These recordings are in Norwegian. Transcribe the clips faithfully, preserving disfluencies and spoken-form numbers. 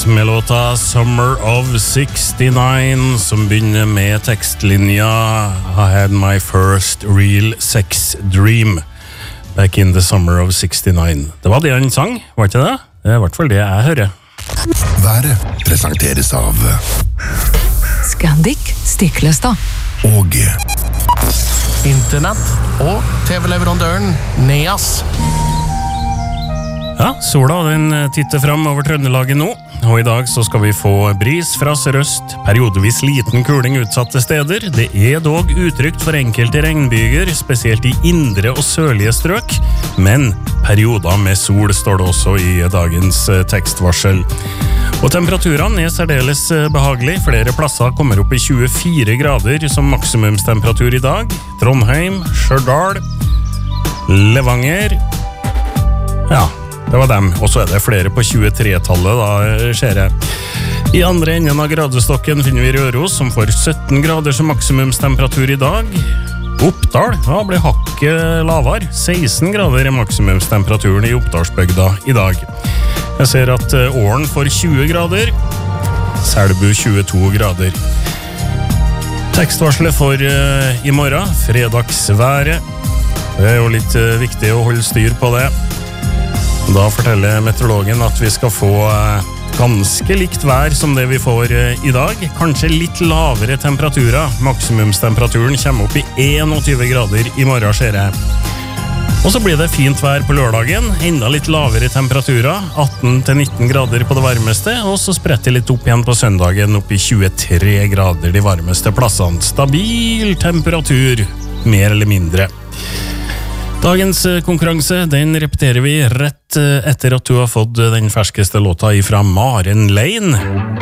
Med låta Summer of sixty-nine, som begynner med tekstlinja I had my first real sex dream back in the summer of sixty-nine. Det var det han sang, var ikke det? Det er i hvert fall det jeg hører. Været presenteres av Scandic Stiklestad og Internett og T V-leverandøren Neas. Ja, sola den titter fram over Trøndelaget nå, og i dag så skal vi få bris fra sørøst, periodevis liten kuling utsatte steder. Det er dog utrygt for enkelte regnbyger, spesielt i indre og sørlige strøk, men perioder med sol står det også i dagens tekstvarsel. Og temperaturene er særdeles behagelig. Flere plasser kommer opp i tjuefire grader som maksimumstemperatur i dag. Trondheim, Stjørdal, Levanger, ja, det var dem, og så er det flere på tjuetre-tallet da, ser jeg. I andre enden av gradestokken finner vi Røros, som får sytten grader som maksimumstemperatur i dag. Oppdal, ja, ble hakket lavere, seksten grader i maksimumstemperaturen i Oppdalsbygda i dag. Jeg ser at Åren får tjue grader, Selbu tjueto grader. Tekstvarslet for uh, i morgen, fredagsværet. Det er jo litt uh, viktig å holde styr på det. Da forteller meteorologen at vi skal få ganske likt vær som det vi får i dag. Kanskje litt lavere temperaturer. Maksimumstemperaturen kommer opp i tjueen grader i morgen, ser jeg. Og så blir det fint vær på lørdagen. Enda litt lavere temperaturer. atten til nitten grader på det varmeste. Og så spretter litt opp igjen på søndagen opp i tjuetre grader de varmeste plassene. Stabil temperatur, mer eller mindre. Dagens konkurranse, den repeterer vi rett etter at du har fått den ferskeste låta ifra Maren Lane.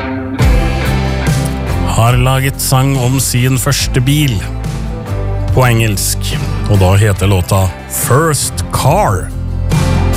Har laget sang om sin første bil på engelsk, og da heter låta First Car.